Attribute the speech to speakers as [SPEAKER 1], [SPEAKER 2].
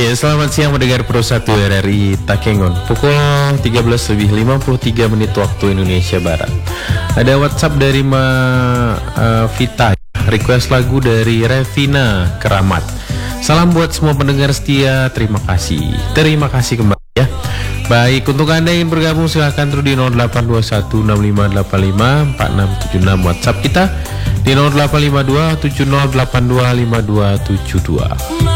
[SPEAKER 1] Ya, selamat siang mendengar Pro 1 RRI Takengon. Pukul 13:53 waktu Indonesia Barat. Ada WhatsApp dari Vita. Request lagu dari Revina Keramat. Salam buat semua pendengar setia. Terima kasih. Terima kasih kembali ya. Baik, untuk Anda yang ingin bergabung silahkan terus di 082165854676 WhatsApp kita di 0852 70825272.